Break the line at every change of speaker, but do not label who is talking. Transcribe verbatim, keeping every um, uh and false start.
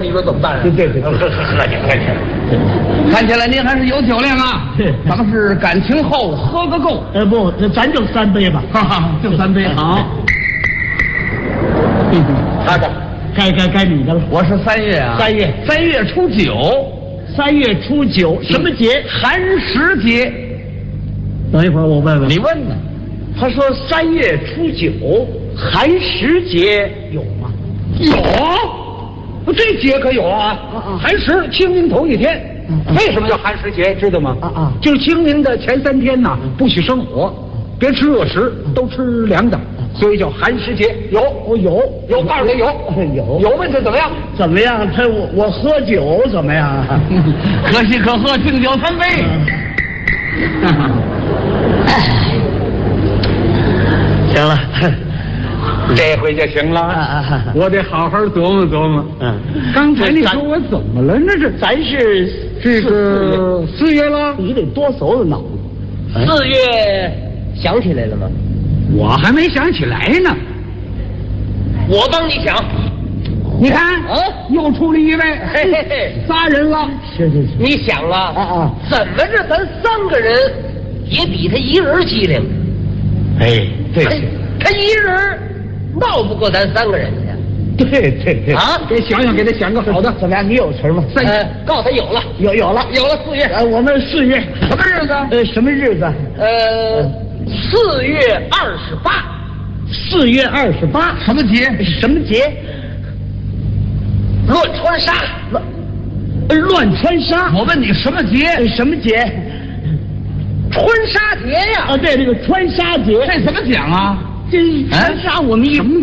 你说怎么办啊？
对对对，
喝喝喝酒喝酒。看起来您还是有酒量啊！咱们是感情厚，喝个够。
呃不，咱就三杯吧，
哈哈，就三杯好。
他的，该该该你的了。
我是三月啊，
三月
三月初九，
三月初九什么节？
寒食节。
等一会儿我问问
你问呢？
他说三月初九寒食节有吗？
有，这节可有啊！寒食清明头一天，为什么叫寒食节？知道吗？
啊啊，
就是清明的前三天呐，不许生火，别吃热食，都吃凉的，所以叫寒食节。有，
哦有
有，告诉你有，
有
有。问他怎么样？
怎么样？他我我喝酒怎么样？
可喜可贺，敬酒三杯。
行了，
这回就行了。
啊啊
我得好好琢磨琢磨。
嗯，
刚才你说我怎么了呢？这
咱是
这个四月了，
你得多走走脑子。
四月想起来了吗？
我还没想起来呢。
我帮你想。
你看，
啊，
又出了一位，
嘿嘿嘿，
仨人了。
是是是。
你想了
啊啊，
怎么着咱三个人也比他一人机灵。
哎，对
他他一人闹不过咱三个人去
对对对
啊！
给想想，给他想个好的。
怎么样？你有词吗？
三
呃，告诉他有了，
有有了
有了四月。
呃，我们四月
什么日子？
呃，什么日子？
呃，四月二十八。
四月二十八，
什么节？
什么节？
乱穿纱。
乱呃乱穿纱。
我问你什么节？
呃什么节？
穿纱节呀！
啊，对，这个穿纱节，
这怎么讲啊？
这穿纱我们一